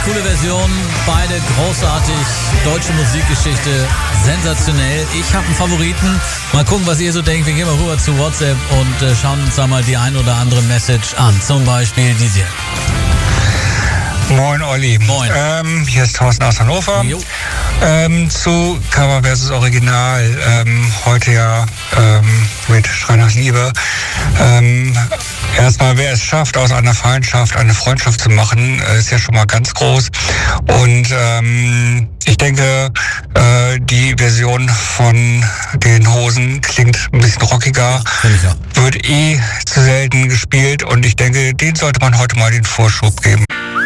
coole Version, beide großartig, deutsche Musikgeschichte, sensationell. Ich habe einen Favoriten. Mal gucken, was ihr so denkt. Wir gehen mal rüber zu WhatsApp und schauen uns da mal die ein oder andere Message an. Zum Beispiel diese. Moin Olli. Moin. Hier ist Thorsten aus Hannover. Zu Cover versus Original. Heute ja mit Schrei nach Liebe. Erstmal, wer es schafft, aus einer Feindschaft eine Freundschaft zu machen, ist ja schon mal ganz groß. Und ich denke, die Version von den Hosen klingt ein bisschen rockiger. Ja. Wird zu selten gespielt und ich denke, den sollte man heute mal den Vorschub geben.